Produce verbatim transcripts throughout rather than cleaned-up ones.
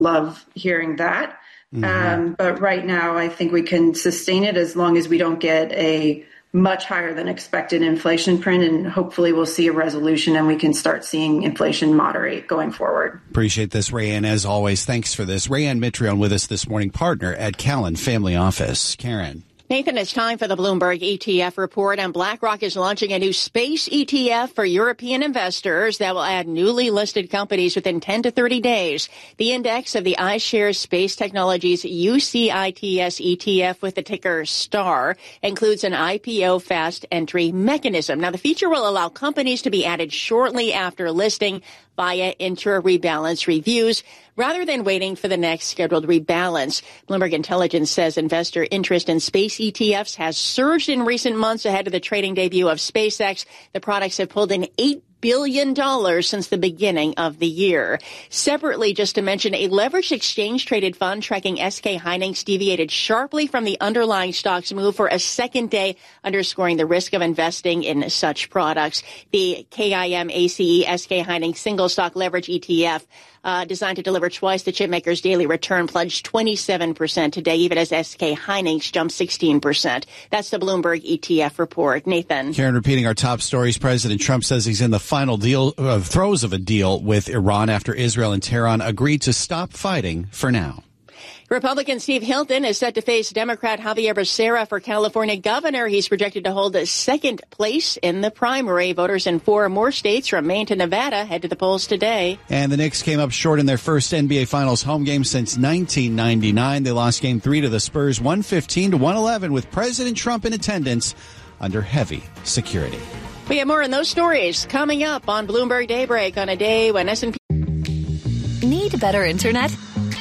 love hearing that. Mm-hmm. Um, but right now, I think we can sustain it as long as we don't get a much higher than expected inflation print, and hopefully we'll see a resolution and we can start seeing inflation moderate going forward. Appreciate this, Rayanne. As always, thanks for this. Rayanne Mitrione with us this morning, partner at Callan Family Office. Karen. Nathan, it's time for the Bloomberg E T F report, and BlackRock is launching a new space E T F for European investors that will add newly listed companies within ten to thirty days. The index of the iShares Space Technologies U C I T S E T F with the ticker STAR includes an I P O fast entry mechanism. Now, the feature will allow companies to be added shortly after listing via intra-rebalance reviews rather than waiting for the next scheduled rebalance. Bloomberg Intelligence says investor interest in space E T Fs has surged in recent months ahead of the trading debut of SpaceX. The products have pulled in eight billion dollars since the beginning of the year. Separately, just to mention, a leveraged exchange-traded fund tracking S K Hynix deviated sharply from the underlying stock's move for a second day, underscoring the risk of investing in such products. The K I M A C E S K Hynix single stock leverage E T F Uh, designed to deliver twice the chipmaker's daily return, pledged twenty-seven percent today, even as S K Hynix jumped sixteen percent. That's the Bloomberg E T F report. Nathan. Karen, repeating our top stories, President Trump says he's in the final deal, uh, throes of a deal with Iran after Israel and Tehran agreed to stop fighting for now. Republican Steve Hilton is set to face Democrat Javier Becerra for California governor. He's projected to hold the second place in the primary. Voters in four more states from Maine to Nevada head to the polls today. And the Knicks came up short in their first N B A Finals home game since nineteen ninety-nine. They lost game three to the Spurs one fifteen to one eleven with President Trump in attendance under heavy security. We have more on those stories coming up on Bloomberg Daybreak on a day when S and P... Need better internet?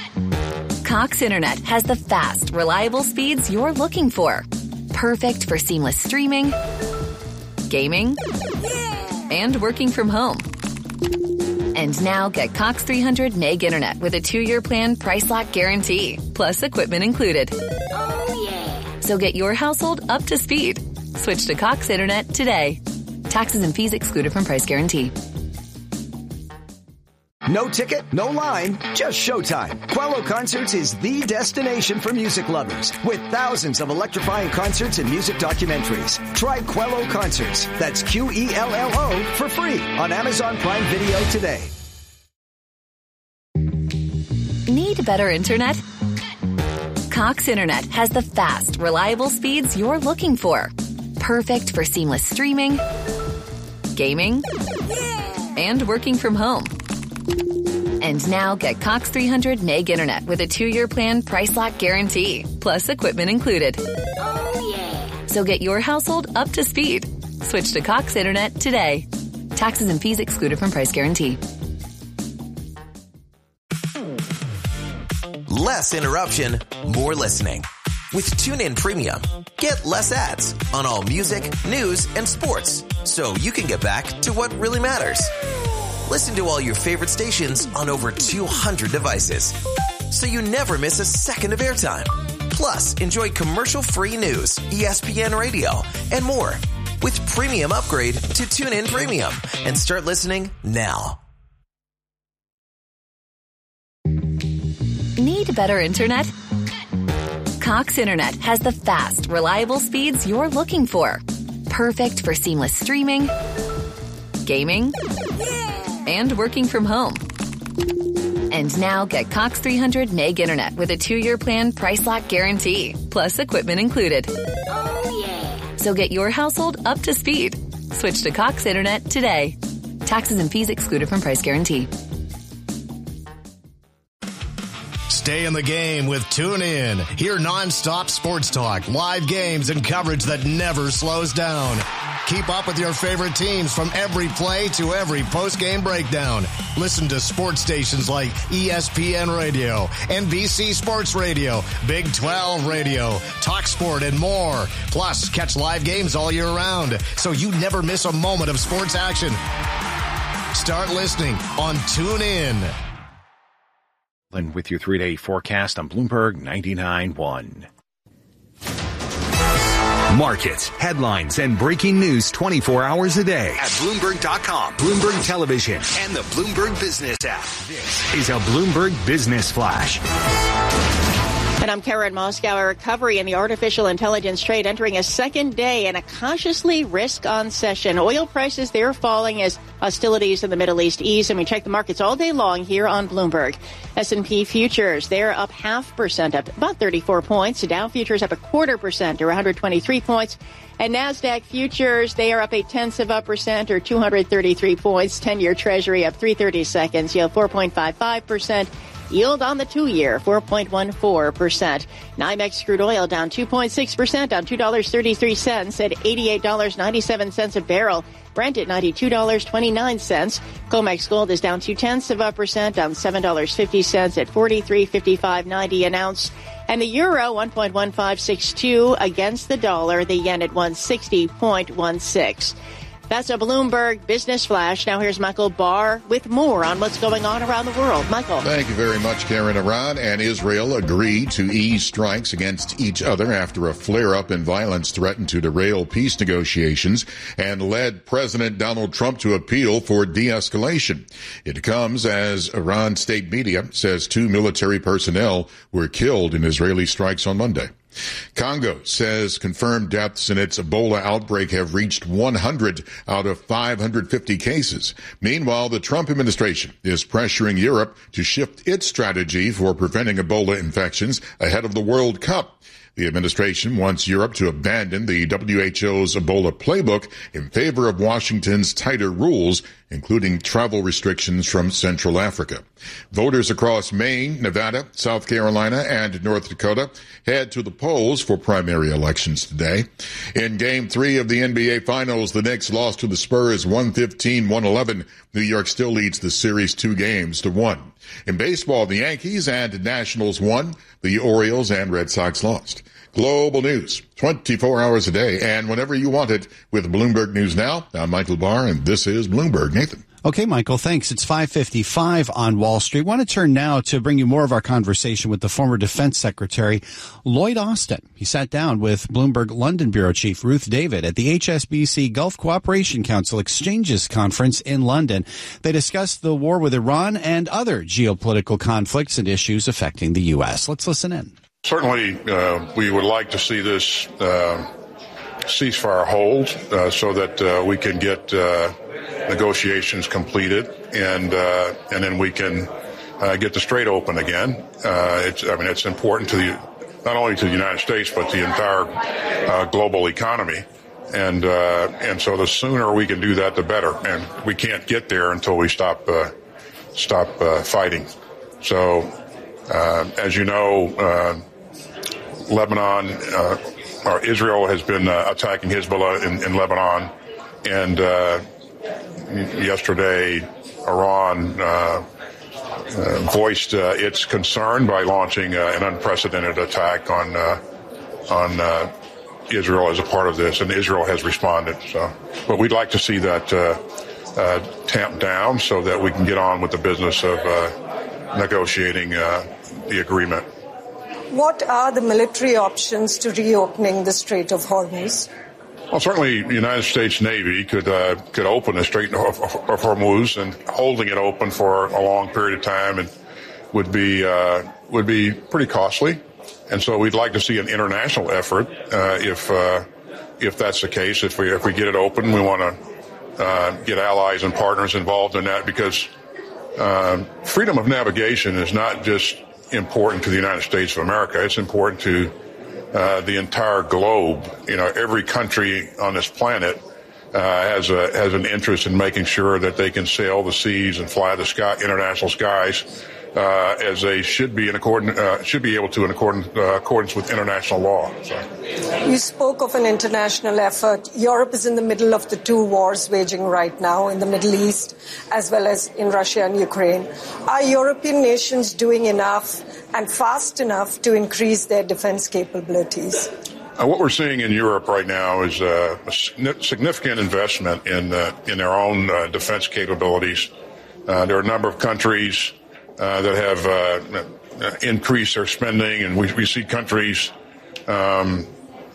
Cox Internet has the fast, reliable speeds you're looking for. Perfect for seamless streaming, gaming, and working from home. And now get Cox three hundred meg internet with a two-year plan price lock guarantee, plus equipment included. Oh, yeah. So get your household up to speed. Switch to Cox Internet today. Taxes and fees excluded from price guarantee. No ticket, no line, just showtime. Quello Concerts is the destination for music lovers with thousands of electrifying concerts and music documentaries. Try Quello Concerts, that's Q E L L O, for free on Amazon Prime Video today. Need better internet? Cox Internet has the fast, reliable speeds you're looking for. Perfect for seamless streaming, gaming, and working from home. And now get Cox three hundred meg internet with a two-year plan price lock guarantee, plus equipment included. Oh, yeah. So get your household up to speed. Switch to Cox Internet today. Taxes and fees excluded from price guarantee. Less interruption, more listening. With TuneIn Premium, get less ads on all music, news, and sports, so you can get back to what really matters. Listen to all your favorite stations on over two hundred devices, so you never miss a second of airtime. Plus, enjoy commercial-free news, E S P N Radio, and more. With Premium Upgrade to TuneIn Premium, and start listening now. Need better internet? Cox Internet has the fast, reliable speeds you're looking for. Perfect for seamless streaming, gaming, and working from home. And now get Cox three hundred meg internet with a two-year plan price lock guarantee, plus equipment included. Oh, yeah. So get your household up to speed. Switch to Cox Internet today. Taxes and fees excluded from price guarantee. Stay in the game with TuneIn. Hear nonstop sports talk, live games, and coverage that never slows down. Keep up with your favorite teams from every play to every post-game breakdown. Listen to sports stations like E S P N Radio, N B C Sports Radio, Big twelve Radio, TalkSport, and more. Plus, catch live games all year round, so you never miss a moment of sports action. Start listening on TuneIn. With your three-day forecast on Bloomberg ninety-nine point one. Markets, headlines, and breaking news twenty-four hours a day at Bloomberg dot com, Bloomberg Television, and the Bloomberg Business app. This is a Bloomberg Business Flash. And I'm Karen Moskauer. Recovery in the artificial intelligence trade entering a second day in a cautiously risk-on session. Oil prices, they're falling as hostilities in the Middle East ease. And we check the markets all day long here on Bloomberg. S and P futures, they're up half percent, up about thirty-four points. Dow futures up a quarter percent or one hundred twenty-three points. And NASDAQ futures, they are up a tenth of a percent or two hundred thirty-three points. ten-year Treasury up three thirty-seconds, yield four point five five percent. Yield on the two-year, four point one four percent. NYMEX crude oil down two point six percent, down two dollars and thirty-three cents at eighty-eight dollars and ninety-seven cents a barrel. Brent at ninety-two dollars and twenty-nine cents. COMEX gold is down two-tenths of a percent, down seven dollars and fifty cents at forty-three fifty-five ninety an ounce. And the euro, one point one five six two against the dollar. The yen at one sixty point one six. That's a Bloomberg Business Flash. Now here's Michael Barr with more on what's going on around the world. Michael. Thank you very much, Karen. Iran and Israel agreed to ease strikes against each other after a flare-up in violence threatened to derail peace negotiations and led President Donald Trump to appeal for de-escalation. It comes as Iran state media says two military personnel were killed in Israeli strikes on Monday. Congo says confirmed deaths in its Ebola outbreak have reached one hundred out of five hundred fifty cases. Meanwhile, the Trump administration is pressuring Europe to shift its strategy for preventing Ebola infections ahead of the World Cup. The administration wants Europe to abandon the W H O's Ebola playbook in favor of Washington's tighter rules, including travel restrictions from Central Africa. Voters across Maine, Nevada, South Carolina, and North Dakota head to the polls for primary elections today. In Game three of the N B A Finals, the Knicks lost to the Spurs one fifteen to one eleven. New York still leads the series two games to one. In baseball, the Yankees and Nationals won. The Orioles and Red Sox lost. Global news, twenty-four hours a day, and whenever you want it with Bloomberg News Now. I'm Michael Barr, and this is Bloomberg. Nathan. Okay, Michael, thanks. It's five fifty-five on Wall Street. I want to turn now to bring you more of our conversation with the former Defense Secretary, Lloyd Austin. He sat down with Bloomberg London Bureau Chief Ruth David at the H S B C Gulf Cooperation Council Exchanges Conference in London. They discussed the war with Iran and other geopolitical conflicts and issues affecting the U S. Let's listen in. Certainly, uh, we would like to see this uh, ceasefire hold uh, so that uh, we can get uh, negotiations completed, and uh, and then we can uh, get the Strait open again. Uh, it's, I mean, it's important to the not only to the United States but the entire uh, global economy, and uh, and so the sooner we can do that, the better. And we can't get there until we stop uh, stop uh, fighting. So, uh, as you know, uh, Lebanon uh, or Israel has been uh, attacking Hezbollah in, in Lebanon, and uh, yesterday Iran uh, uh, voiced uh, its concern by launching uh, an unprecedented attack on uh, on uh, Israel as a part of this, and Israel has responded. So, but we'd like to see that uh, uh, tamped down so that we can get on with the business of uh, negotiating uh, the agreement. What are the military options to reopening the Strait of Hormuz? Well, certainly the United States Navy could uh, could open the Strait of, of, of Hormuz, and holding it open for a long period of time and would be uh, would be pretty costly. And so we'd like to see an international effort uh, if uh, if that's the case. If we if we get it open, we want to uh, get allies and partners involved in that, because uh, freedom of navigation is not just important to the United States of America. It's important to uh, the entire globe. You know, every country on this planet uh, has a has an interest in making sure that they can sail the seas and fly the sky, international skies uh, as they should be in accordance uh, should be able to in accordance uh, accordance with international law. So. You spoke of an international effort. Europe is in the middle of the two wars waging right now in the Middle East, as well as in Russia and Ukraine. Are European nations doing enough and fast enough to increase their defense capabilities? Uh, what we're seeing in Europe right now is uh, a significant investment in uh, in their own uh, defense capabilities. Uh, there are a number of countries uh, that have uh, increased their spending, and we, we see countries um,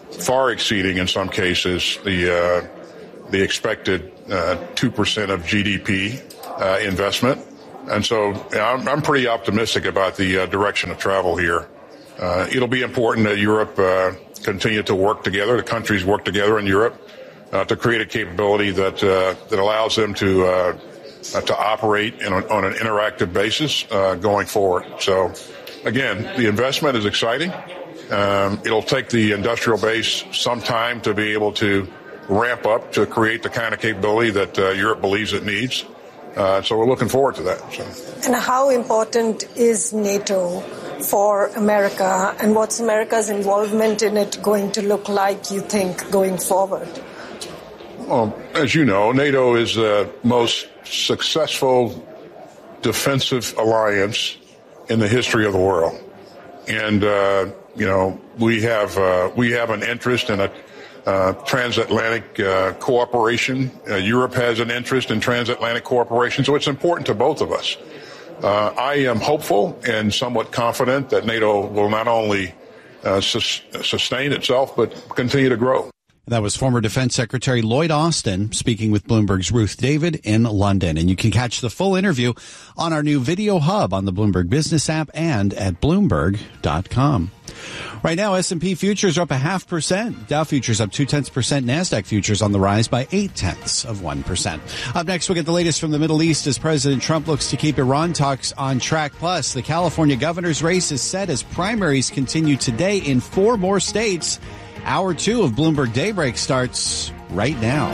far exceeding in some cases the uh, the expected uh, two percent of G D P uh, investment. And so I'm, I'm pretty optimistic about the uh, direction of travel here. Uh, it'll be important that Europe uh, continue to work together, the countries work together in Europe uh, to create a capability that uh, that allows them to uh, uh, to operate in a, on an interactive basis uh, going forward. So, again, the investment is exciting. Um, it'll take the industrial base some time to be able to ramp up to create the kind of capability that uh, Europe believes it needs. Uh, so we're looking forward to that. So. And how important is NATO for America, and what's America's involvement in it going to look like, you think, going forward? Well, as you know, NATO is the most successful defensive alliance in the history of the world. And, uh, you know, we have uh, we have an interest in a Uh, transatlantic uh, cooperation. Uh, Europe has an interest in transatlantic cooperation, so it's important to both of us. Uh, I am hopeful and somewhat confident that NATO will not only uh, sus- sustain itself, but continue to grow. That was former Defense Secretary Lloyd Austin speaking with Bloomberg's Ruth David in London. And you can catch the full interview on our new video hub on the Bloomberg Business app and at Bloomberg dot com. Right now, S and P futures are up a half percent. Dow futures up two-tenths percent. NASDAQ futures on the rise by eight-tenths of one percent. Up next, we'll get the latest from the Middle East as President Trump looks to keep Iran talks on track. Plus, the California governor's race is set as primaries continue today in four more states. Hour two of Bloomberg Daybreak starts right now.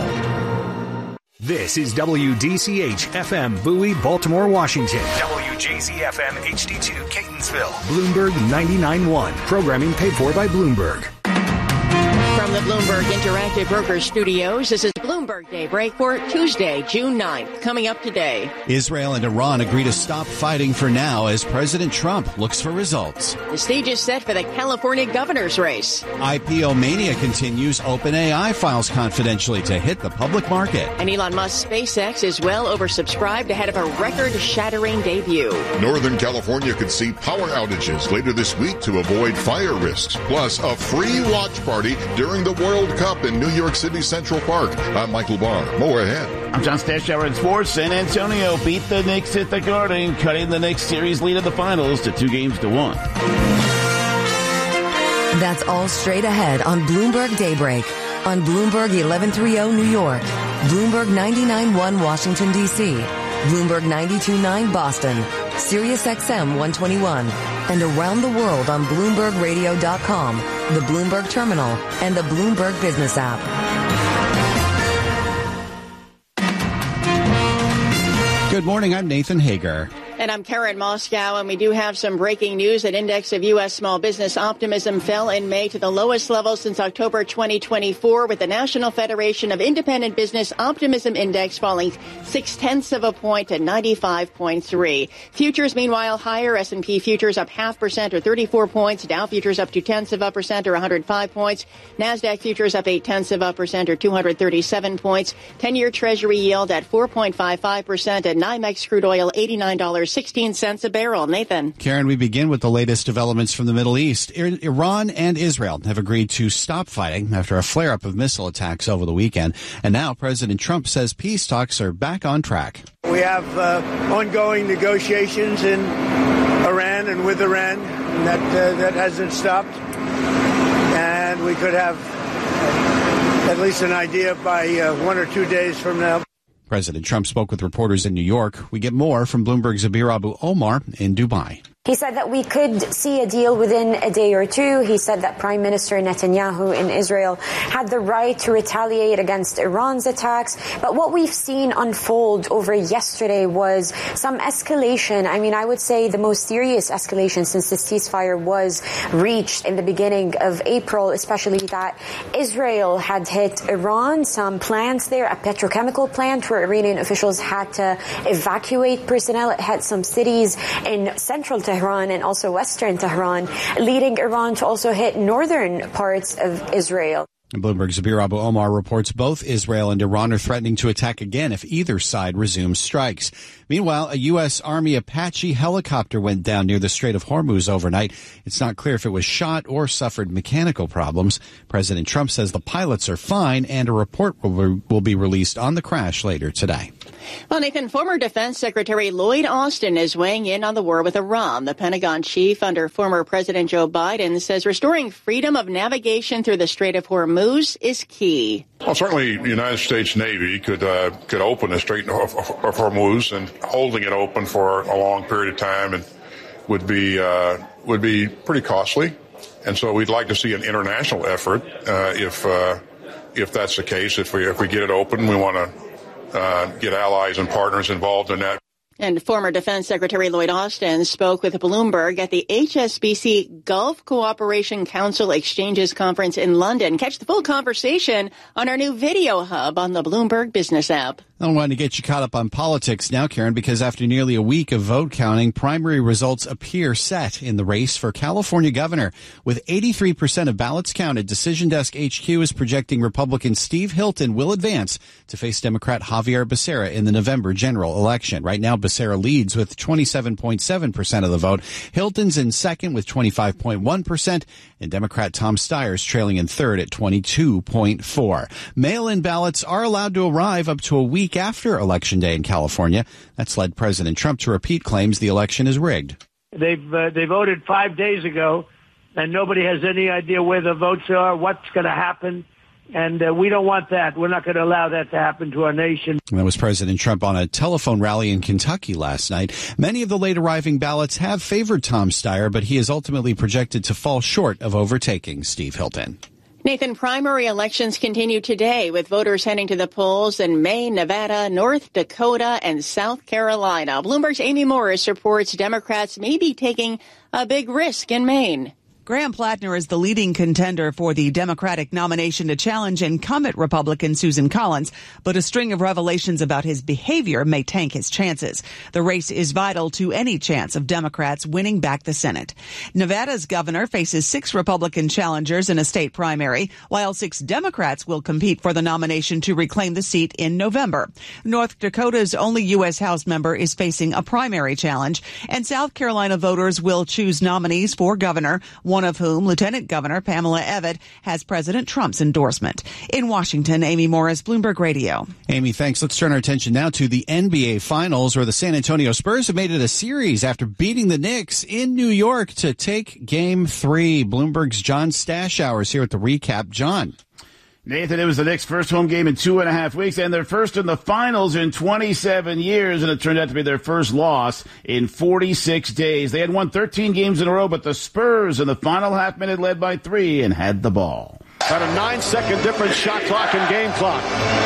This is W D C H F M Bowie, Baltimore, Washington. W J Z F M H D two Catonsville. Bloomberg ninety-nine point one. Programming paid for by Bloomberg. From the Bloomberg Interactive Brokers Studios, this is Bloomberg Daybreak for Tuesday, June ninth. Coming up today. Israel and Iran agree to stop fighting for now as President Trump looks for results. The stage is set for the California governor's race. I P O mania continues. OpenAI files confidentially to hit the public market. And Elon Musk's SpaceX is well oversubscribed ahead of a record-shattering debut. Northern California could see power outages later this week to avoid fire risks. Plus, a free watch party during the World Cup in New York City Central Park. I'm Michael Barr. More ahead. I'm John Stashower in sports. San Antonio beat the Knicks at the Garden, cutting the Knicks series lead of the finals to two games to one. That's all straight ahead on Bloomberg Daybreak. On Bloomberg eleven thirty New York, Bloomberg ninety-nine point one Washington, D C, Bloomberg ninety-two point nine Boston, Sirius X M one twenty-one, and around the world on Bloomberg Radio dot com, the Bloomberg Terminal, and the Bloomberg Business app. Good morning. I'm Nathan Hager. And I'm Karen Moscow, and we do have some breaking news. That index of U S small business optimism fell in May to the lowest level since October twenty twenty-four, with the National Federation of Independent Business Optimism Index falling six-tenths of a point to ninety-five point three. Futures, meanwhile, higher. S and P futures up half percent or thirty-four points. Dow futures up two-tenths of a percent or one hundred five points. NASDAQ futures up eight-tenths of a percent or two hundred thirty-seven points. ten-year Treasury yield at four point five five percent, and NYMEX crude oil eighty-nine dollars and sixteen cents a barrel. Nathan. Karen, we begin with the latest developments from the Middle East. Iran and Israel have agreed to stop fighting after a flare-up of missile attacks over the weekend. And now President Trump says peace talks are back on track. We have uh, ongoing negotiations in Iran and with Iran, and that, uh, that hasn't stopped. And we could have at least an idea by uh, one or two days from now. President Trump spoke with reporters in New York. We get more from Bloomberg's Zabir Abu Omar in Dubai. He said that we could see a deal within a day or two. He said that Prime Minister Netanyahu in Israel had the right to retaliate against Iran's attacks. But what we've seen unfold over yesterday was some escalation. I mean, I would say the most serious escalation since the ceasefire was reached in the beginning of April, especially that Israel had hit Iran, some plants there, a petrochemical plant where Iranian officials had to evacuate personnel. It had some cities in central Tehran and also western Tehran, leading Iran to also hit northern parts of Israel. Bloomberg's Zabir Abu Omar reports both Israel and Iran are threatening to attack again if either side resumes strikes. Meanwhile, a U S. Army Apache helicopter went down near the Strait of Hormuz overnight. It's not clear if it was shot or suffered mechanical problems. President Trump says the pilots are fine, and a report will, will be released on the crash later today. Well, Nathan, former Defense Secretary Lloyd Austin is weighing in on the war with Iran. The Pentagon chief under former President Joe Biden says restoring freedom of navigation through the Strait of Hormuz is key. Well, certainly the United States Navy could uh, could open the Strait of, of, of Hormuz, and holding it open for a long period of time and would be uh, would be pretty costly. And so we'd like to see an international effort uh, if uh, if that's the case. If we if we get it open, we want to uh, get allies and partners involved in that. And former Defense Secretary Lloyd Austin spoke with Bloomberg at the H S B C Gulf Cooperation Council Exchanges Conference in London. Catch the full conversation on our new video hub on the Bloomberg Business app. I want to get you caught up on politics now, Karen, because after nearly a week of vote counting, primary results appear set in the race for California governor. With eighty-three percent of ballots counted, Decision Desk H Q is projecting Republican Steve Hilton will advance to face Democrat Javier Becerra in the November general election. Right now, Becerra leads with twenty-seven point seven percent of the vote. Hilton's in second with twenty-five point one percent, and Democrat Tom Steyer's trailing in third at twenty-two point four. Mail-in ballots are allowed to arrive up to a week after Election Day in California. That's led President Trump to repeat claims the election is rigged. They've uh, they voted five days ago, and nobody has any idea where the votes are, what's going to happen. And uh, we don't want that. We're not going to allow that to happen to our nation. And that was President Trump on a telephone rally in Kentucky last night. Many of the late arriving ballots have favored Tom Steyer, but he is ultimately projected to fall short of overtaking Steve Hilton. Nathan, primary elections continue today with voters heading to the polls in Maine, Nevada, North Dakota, and South Carolina. Bloomberg's Amy Morris reports Democrats may be taking a big risk in Maine. Graham Plattner is the leading contender for the Democratic nomination to challenge incumbent Republican Susan Collins, but a string of revelations about his behavior may tank his chances. The race is vital to any chance of Democrats winning back the Senate. Nevada's governor faces six Republican challengers in a state primary, while six Democrats will compete for the nomination to reclaim the seat in November. North Dakota's only U S House member is facing a primary challenge, and South Carolina voters will choose nominees for governor, one of whom, Lieutenant Governor Pamela Evette, has President Trump's endorsement. In Washington, Amy Morris, Bloomberg Radio. Amy, thanks. Let's turn our attention now to the N B A Finals, where the San Antonio Spurs have made it a series after beating the Knicks in New York to take Game three. Bloomberg's John Stashower is here with the recap. John. Nathan, it was the Knicks' first home game in two and a half weeks, and their first in the finals in twenty-seven years, and it turned out to be their first loss in forty-six days. They had won thirteen games in a row, but the Spurs in the final half minute led by three and had the ball. About a nine-second difference, shot clock and game clock.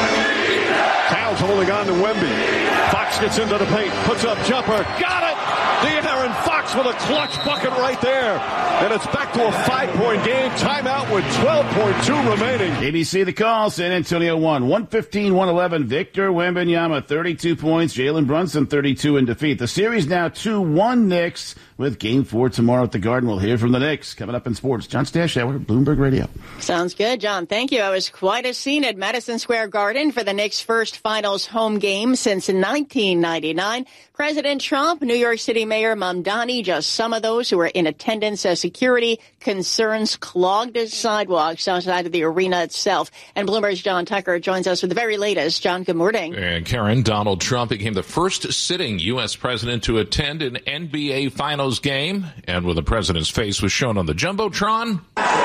Towns holding on to Wemby. Fox gets into the paint, puts up jumper, got it! De'Aaron Fox with a clutch bucket right there. And it's back to a five-point game. Timeout with twelve point two remaining. A B C the call. San Antonio won one fifteen one eleven. Victor Wembanyama, thirty-two points. Jalen Brunson, thirty-two in defeat. The series now two one Knicks with Game four tomorrow at the Garden. We'll hear from the Knicks coming up in sports. John Stashower, Bloomberg Radio. Sounds good, John. Thank you. It was quite a scene at Madison Square Garden for the Knicks' first finals home game since nineteen ninety-nine. President Trump, New York City Mayor Mamdani, just some of those who were in attendance as security concerns clogged the sidewalks outside of the arena itself. And Bloomberg's John Tucker joins us with the very latest. John, good morning. And Karen, Donald Trump became the first sitting U S president to attend an N B A Finals game. And when the president's face was shown on the Jumbotron,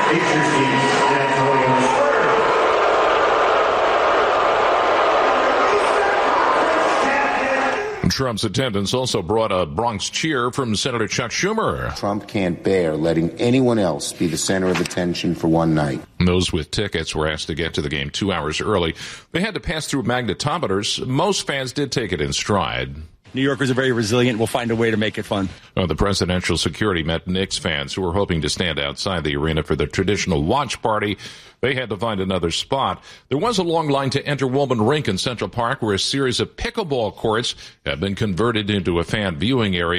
Trump's attendance also brought a Bronx cheer from Senator Chuck Schumer. Trump can't bear letting anyone else be the center of attention for one night. Those with tickets were asked to get to the game two hours early. They had to pass through magnetometers. Most fans did take it in stride. New Yorkers are very resilient. We'll find a way to make it fun. Uh, the presidential security met Knicks fans who were hoping to stand outside the arena for the traditional watch party. They had to find another spot. There was a long line to enter Woolman Rink in Central Park, where a series of pickleball courts have been converted into a fan viewing area.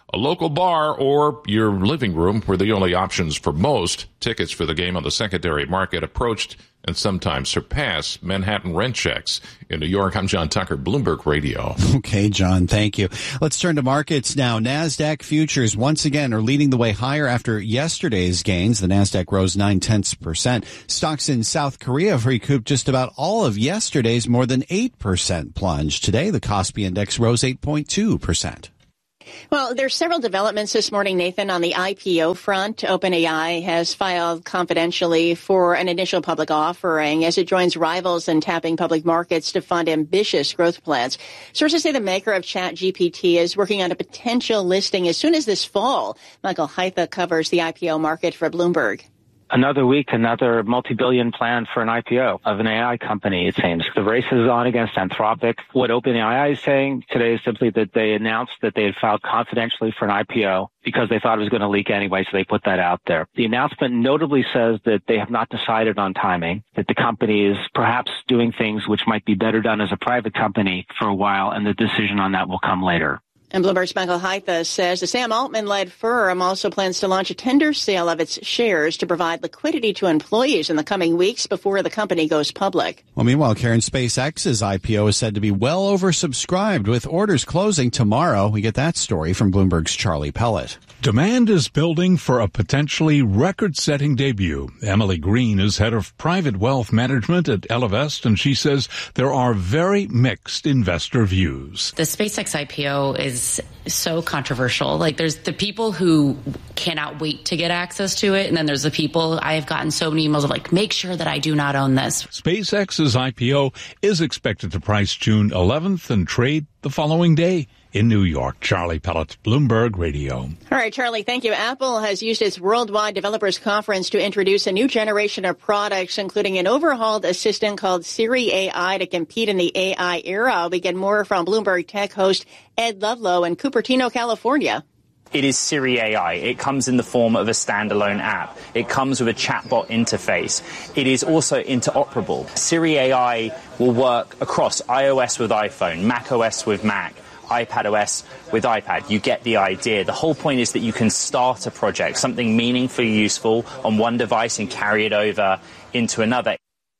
A local bar or your living room were the only options for most. Tickets for the game on the secondary market approached and sometimes surpass Manhattan rent checks. In New York, I'm John Tucker, Bloomberg Radio. Okay, John, thank you. Let's turn to markets now. NASDAQ futures once again are leading the way higher after yesterday's gains. The NASDAQ rose nine-tenths percent. Stocks in South Korea have recouped just about all of yesterday's more than eight percent plunge. Today, the Kospi Index rose eight point two percent. Well, there's several developments this morning, Nathan, on the I P O front. OpenAI has filed confidentially for an initial public offering as it joins rivals in tapping public markets to fund ambitious growth plans. Sources say the maker of ChatGPT is working on a potential listing as soon as this fall. Michael Haitha covers the I P O market for Bloomberg. Another week, another multi-billion plan for an I P O of an A I company, it seems. The race is on against Anthropic. What OpenAI is saying today is simply that they announced that they had filed confidentially for an I P O because they thought it was going to leak anyway, so they put that out there. The announcement notably says that they have not decided on timing, that the company is perhaps doing things which might be better done as a private company for a while, and the decision on that will come later. And Bloomberg's Michael Haitha says the Sam Altman-led firm also plans to launch a tender sale of its shares to provide liquidity to employees in the coming weeks before the company goes public. Well, meanwhile, Karen, SpaceX's I P O is said to be well oversubscribed with orders closing tomorrow. We get that story from Bloomberg's Charlie Pellet. Demand is building for a potentially record-setting debut. Emily Green is head of private wealth management at Ellevest, and she says there are very mixed investor views. The SpaceX I P O is so controversial. Like, there's the people who cannot wait to get access to it, and then there's the people, I have gotten so many emails of like, make sure that I do not own this. SpaceX's I P O is expected to price June eleventh and trade the following day. In New York, Charlie Pellet, Bloomberg Radio. All right, Charlie, thank you. Apple has used its Worldwide Developers Conference to introduce a new generation of products, including an overhauled assistant called Siri A I to compete in the A I era. We get more from Bloomberg Tech host Ed Ludlow in Cupertino, California. It is Siri A I. It comes in the form of a standalone app. It comes with a chatbot interface. It is also interoperable. Siri A I will work across iOS with iPhone, macOS with Mac, iPadOS with iPad. You get the idea. The whole point is that you can start a project, something meaningfully useful on one device and carry it over into another.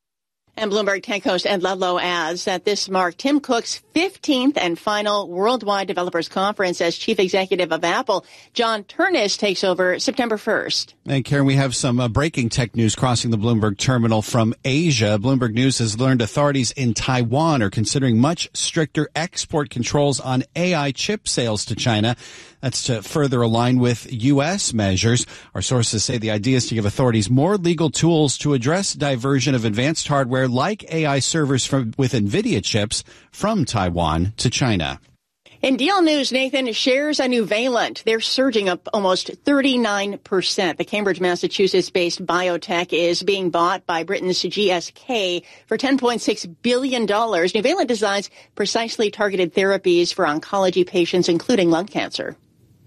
And Bloomberg Tech host Ed Ludlow adds that this marked Tim Cook's fifteenth and final Worldwide Developers Conference as chief executive of Apple. John Turnus takes over September first. And Karen, we have some uh, breaking tech news crossing the Bloomberg terminal from Asia. Bloomberg News has learned authorities in Taiwan are considering much stricter export controls on A I chip sales to China. That's to further align with U S measures. Our sources say the idea is to give authorities more legal tools to address diversion of advanced hardware like A I servers from, with NVIDIA chips from Taiwan to China. In deal news, Nathan, shares on Nuvalent, they're surging up almost thirty-nine percent. The Cambridge, Massachusetts-based biotech is being bought by Britain's G S K for ten point six billion dollars. Nuvalent designs precisely targeted therapies for oncology patients, including lung cancer.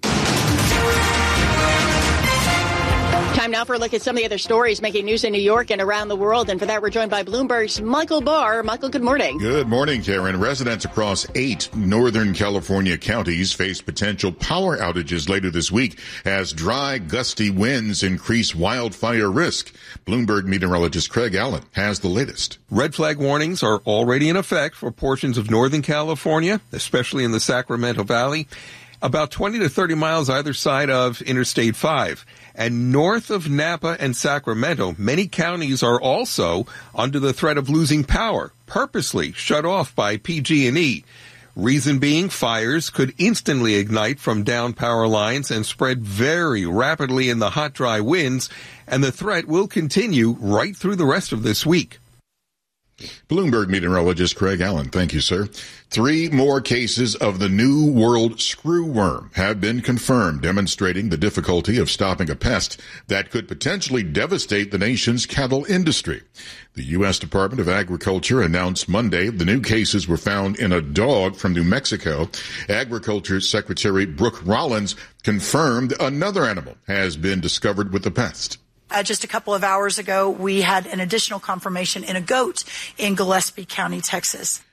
Time now for a look at some of the other stories making news in New York and around the world. And for that, we're joined by Bloomberg's Michael Barr. Michael, good morning. Good morning, Karen. Residents across eight Northern California counties face potential power outages later this week as dry, gusty winds increase wildfire risk. Bloomberg meteorologist Craig Allen has the latest. Red flag warnings are already in effect for portions of Northern California, especially in the Sacramento Valley, about twenty to thirty miles either side of Interstate five. And north of Napa and Sacramento, many counties are also under the threat of losing power, purposely shut off by P G and E. Reason being, fires could instantly ignite from down power lines and spread very rapidly in the hot, dry winds, and the threat will continue right through the rest of this week. Bloomberg meteorologist Craig Allen. Thank you, sir. Three more cases of the New World screwworm have been confirmed, demonstrating the difficulty of stopping a pest that could potentially devastate the nation's cattle industry. The U S Department of Agriculture announced Monday the new cases were found in a dog from New Mexico. Agriculture Secretary Brooke Rollins confirmed another animal has been discovered with the pest. Uh, just a couple of hours ago, we had an additional confirmation in a goat in Gillespie County, Texas.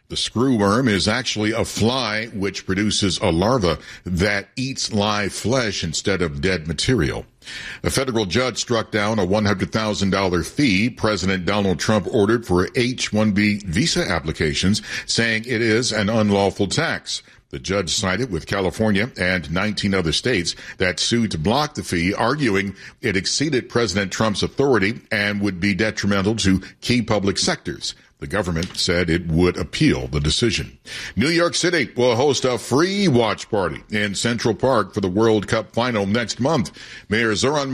The screwworm is actually a fly which produces a larva that eats live flesh instead of dead material. A federal judge struck down a one hundred thousand dollars fee President Donald Trump ordered for H one B visa applications, saying it is an unlawful tax. The judge sided with California and nineteen other states that sued to block the fee, arguing it exceeded President Trump's authority and would be detrimental to key public sectors. The government said it would appeal the decision. New York City will host a free watch party in Central Park for the World Cup final next month. Mayor Zoran